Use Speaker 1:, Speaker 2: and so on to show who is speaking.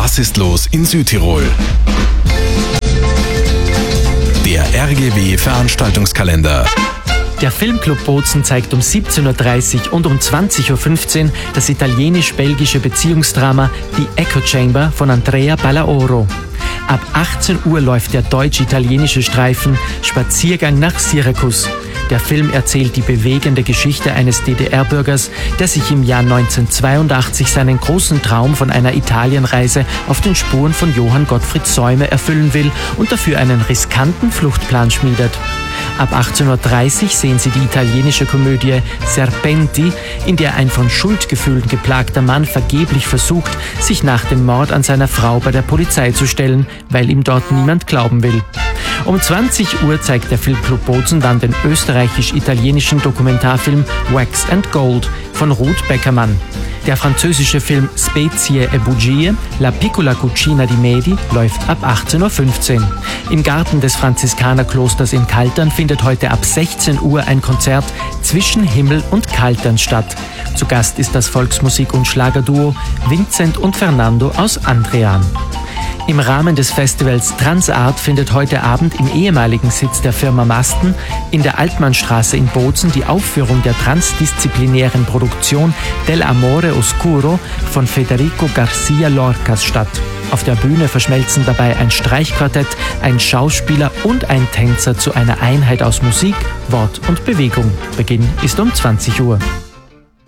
Speaker 1: Was ist los in Südtirol? Der RGW Veranstaltungskalender.
Speaker 2: Der Filmclub Bozen zeigt um 17.30 Uhr und um 20.15 Uhr das italienisch-belgische Beziehungsdrama Die Echo Chamber von Andrea Balaoro. Ab 18 Uhr läuft der deutsch-italienische Streifen Spaziergang nach Syrakus. Der Film erzählt die bewegende Geschichte eines DDR-Bürgers, der sich im Jahr 1982 seinen großen Traum von einer Italienreise auf den Spuren von Johann Gottfried Säume erfüllen will und dafür einen riskanten Fluchtplan schmiedet. Ab 18.30 Uhr sehen Sie die italienische Komödie Serpenti, in der ein von Schuldgefühlen geplagter Mann vergeblich versucht, sich nach dem Mord an seiner Frau bei der Polizei zu stellen, weil ihm dort niemand glauben will. Um 20 Uhr zeigt der Filmclub Bozen dann den österreichisch-italienischen Dokumentarfilm Wax and Gold von Ruth Beckermann. Der französische Film Spezie e Bugie, La piccola cucina di Medi, läuft ab 18.15 Uhr. Im Garten des Franziskanerklosters in Kaltern findet heute ab 16 Uhr ein Konzert Zwischen Himmel und Kaltern statt. Zu Gast ist das Volksmusik- und Schlagerduo Vincent und Fernando aus Andrean. Im Rahmen des Festivals Transart findet heute Abend im ehemaligen Sitz der Firma Masten in der Altmannstraße in Bozen die Aufführung der transdisziplinären Produktion Del Amore Oscuro von Federico Garcia Lorcas statt. Auf der Bühne verschmelzen dabei ein Streichquartett, ein Schauspieler und ein Tänzer zu einer Einheit aus Musik, Wort und Bewegung. Beginn ist um 20 Uhr.